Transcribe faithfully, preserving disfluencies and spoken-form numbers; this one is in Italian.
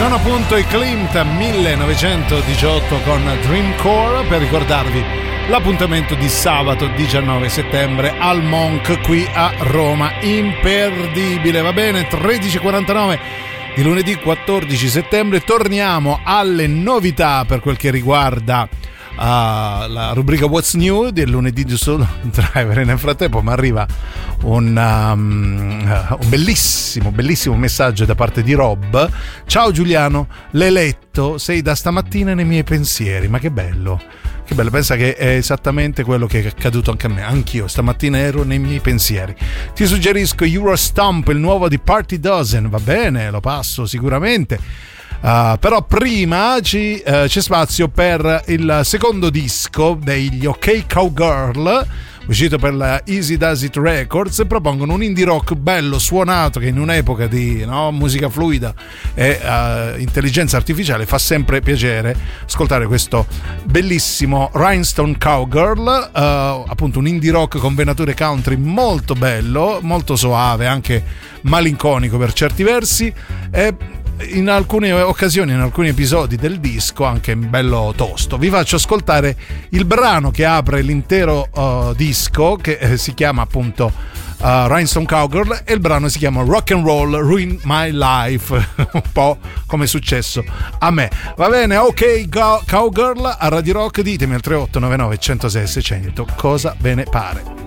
sono appunto i Klimt millenovecentodiciotto con Dreamcore, per ricordarvi l'appuntamento di sabato diciannove settembre al Monk qui a Roma, imperdibile, va bene? tredici e quarantanove di lunedì quattordici settembre. Torniamo alle novità per quel che riguarda uh, la rubrica What's New del lunedì di Solo Driver. Nel frattempo mi arriva un, um, un bellissimo bellissimo messaggio da parte di Rob. Ciao Giuliano, l'hai letto? Sei da stamattina nei miei pensieri. Ma che bello, che bello, pensa che è esattamente quello che è accaduto anche a me. Anch'io stamattina ero nei miei pensieri. Ti suggerisco Eurostomp, il nuovo di Party Dozen. Va bene, lo passo sicuramente. Uh, però prima ci, uh, c'è spazio per il secondo disco degli OK Cowgirl, uscito per la Easy Does It Records. Propongono un indie rock bello suonato che in un'epoca di no, musica fluida e uh, intelligenza artificiale fa sempre piacere ascoltare questo bellissimo Rhinestone Cowgirl, uh, appunto un indie rock con venature country molto bello, molto soave, anche malinconico per certi versi, e in alcune occasioni, in alcuni episodi del disco anche bello tosto. Vi faccio ascoltare il brano che apre l'intero uh, disco, che eh, si chiama appunto uh, Rhinestone Cowgirl, e il brano si chiama Rock and Roll Ruin My Life, un po' come è successo a me. Va bene, ok Cowgirl a Radio Rock, ditemi al tre otto nove nove uno zero sei seicento cosa ve ne pare.